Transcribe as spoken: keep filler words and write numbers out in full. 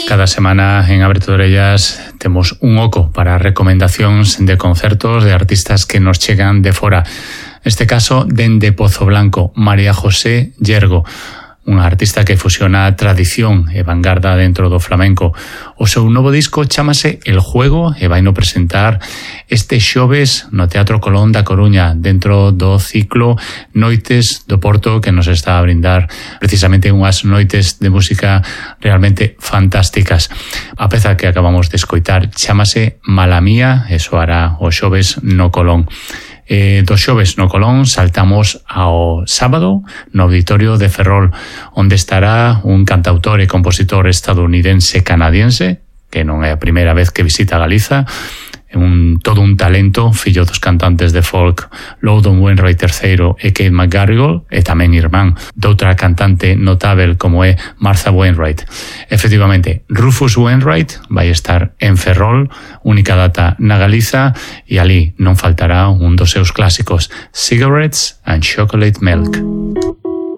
Cada semana en Abre Orellas temos un oco para recomendacións de concertos de artistas que nos chegan de fora. Neste caso, dende Pozo Blanco, María José Llergo, unha artista que fusiona tradición e vanguarda dentro do flamenco. O seu novo disco chámase El Juego e vai no presentar este xoves no Teatro Colón da Coruña, dentro do ciclo Noites do Porto, que nos está a brindar precisamente unhas noites de música realmente fantásticas. A peza que acabamos de escoitar chámase Mala Mía e soará o xoves no Colón. Eh, do xoves no Colón saltamos ao sábado no Auditorio de Ferrol, onde estará un cantautor e compositor estadounidense-canadiense, que non é a primeira vez que visita Galiza, un, todo un talento, fillo dos cantantes de folk Loudon Wainwright terceiro e Kate McGarrigle, e tamén irmán doutra cantante notável como é Martha Wainwright. Efectivamente, Rufus Wainwright vai estar en Ferrol, única data na Galiza, e ali non faltará un dos seus clásicos, Cigarettes and Chocolate Milk.